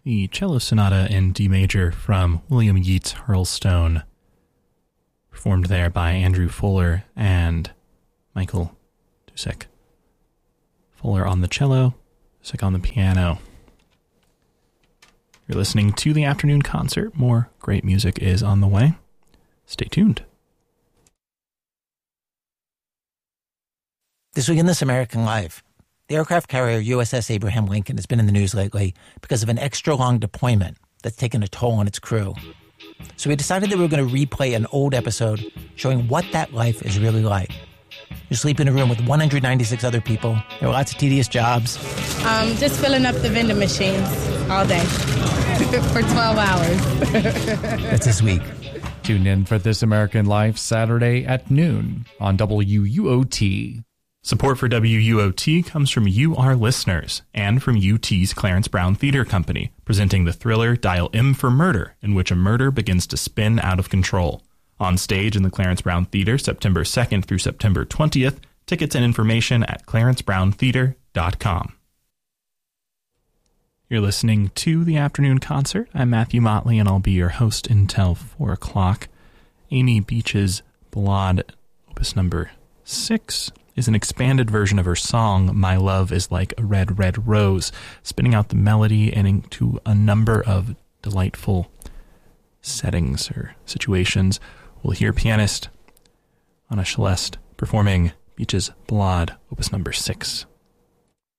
the cello sonata in D major from William Yeats Hurlstone, performed there by Andrew Fuller and Michael Dusek. Fuller on the cello, Dusek on the piano. You're listening to the afternoon concert. More great music is on the way. Stay tuned. This week in This American Life, the aircraft carrier USS Abraham Lincoln has been in the news lately because of an extra-long deployment that's taken a toll on its crew. So we decided that we were going to replay an old episode showing what that life is really like. You sleep in a room with 196 other people. There are lots of tedious jobs. Just filling up the vending machines all day for 12 hours. That's this week. Tune in for This American Life Saturday at noon on WUOT. Support for WUOT comes from you, our listeners, and from UT's Clarence Brown Theater Company, presenting the thriller Dial M for Murder, in which a murder begins to spin out of control. On stage in the Clarence Brown Theater, September 2nd through September 20th. Tickets and information at clarencebrowntheater.com. You're listening to the afternoon concert. I'm Matthew Motley, and I'll be your host until 4 o'clock. Amy Beach's Ballade, opus number 6, is an expanded version of her song, My Love is Like a Red, Red Rose, spinning out the melody and into a number of delightful settings or situations. We'll hear pianist Anna Celeste performing Beach's Ballade, opus number 6.